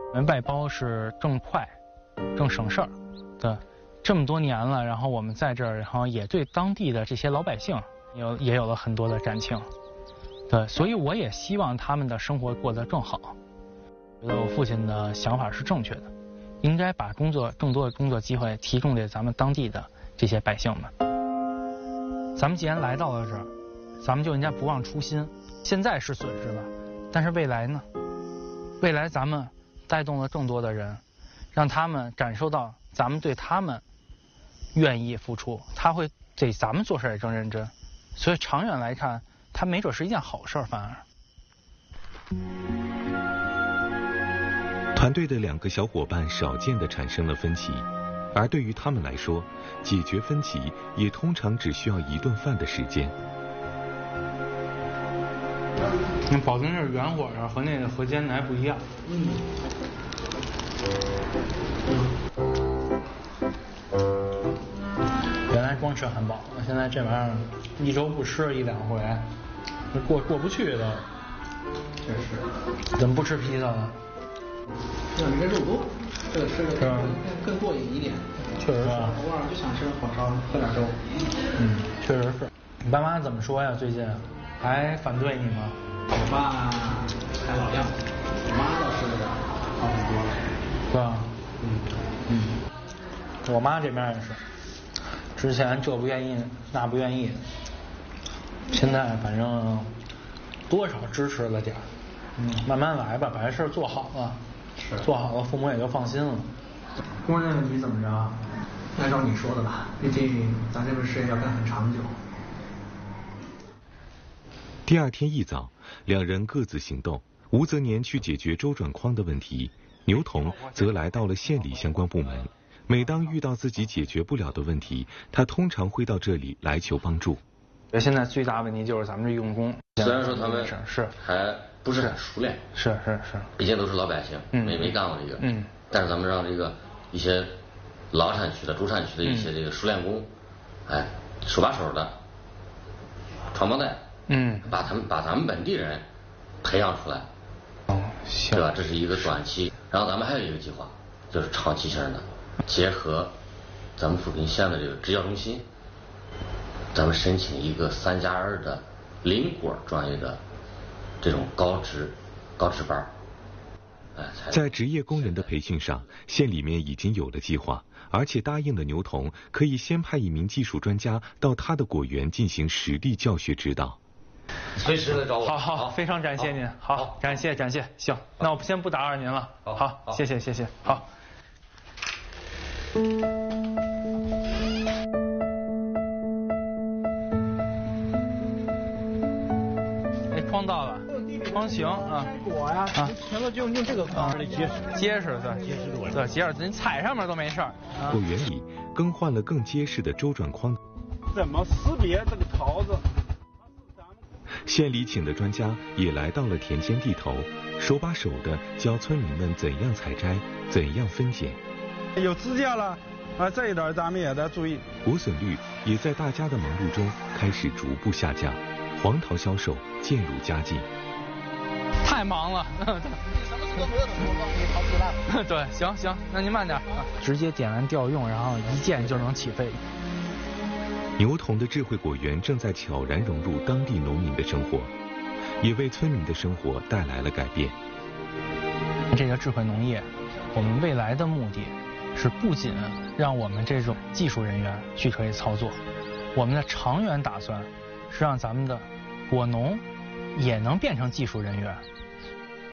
我们外包是挣快、挣省事儿的。这么多年了，然后我们在这儿，然后也对当地的这些老百姓也有了很多的感情。对，所以我也希望他们的生活过得更好。觉得我父亲的想法是正确的，应该把更多的工作机会提供给咱们当地的这些百姓们。咱们既然来到了这儿，咱们就应该不忘初心。现在是损失了，但是未来呢？未来咱们带动了更多的人，让他们感受到咱们对他们愿意付出，他会对咱们做事也更认真。所以长远来看，它没准是一件好事，反而。 团队的2个小伙伴少见地产生了分歧，而对于他们来说，解决分歧也通常只需要1顿饭的时间。 保证是原火烧和那个河间还不一样。原来光吃汉堡，现在这玩意儿1周不吃1-2回，过不去的。 确实。 怎么不吃披萨呢？ 这个肉多，这个吃的更过瘾一点。 确实是。 偶尔就想吃火烧，喝点粥。 确实是。你爸妈怎么说呀？最近还反对你吗？ 我爸还老样，我妈倒是好很多了。 是吧？我妈这边也是，之前这不愿意那不愿意，现在反正多少支持了点儿。慢慢来吧，把这事儿做好了，做好了父母也就放心了。工人问题怎么着？ 按照你说的吧，毕竟咱这个事业要干很长久。 第2天一早，2人各自行动。吴泽年去解决周转框的问题，牛童则来到了县里相关部门。每当遇到自己解决不了的问题，他通常会到这里来求帮助。 现在最大问题就是咱们这用工， 虽然说他们是还不是很熟练， 是， 毕竟都是老百姓，没干过这个，但是咱们让这个一些老产区的、主产区的一些这个熟练工，手把手的传帮带，把咱们本地人培养出来， 行， 对吧？这是一个短期，然后咱们还有一个计划，就是长期性的，结合咱们扶贫县的这个支教中心，咱们申请一个3+2的零果专业的这种高职班。 在职业工人的培训上，县里面已经有了计划，而且答应了牛童可以先派1名技术专家到他的果园进行实地教学指导。 随时来找我。 好，非常感谢您。好，感谢。行，那我先不打扰您了。好，谢谢。好。框到了，框行啊。 果呀，全都就用这个框的结实的，对，结实，您踩上面都没事儿。 果园里更换了更结实的周转框。 怎么识别这个桃子？ 县里请的专家也来到了田间地头，手把手的教村民们怎样采摘，怎样分拣。 有支架了这一点咱们也得注意。 果损率也在大家的忙碌中开始逐步下降，黄桃销售渐入佳境。 太忙了。 什么事都没有的时候，你逃不出来。 对，行，那您慢点。直接点完调用，然后一键就能起飞。 牛童的智慧果园正在悄然融入当地农民的生活，也为村民的生活带来了改变。 这个智慧农业，我们未来的目的是不仅让我们这种技术人员去可以操作，我们的长远打算是让咱们的果农也能变成技术人员。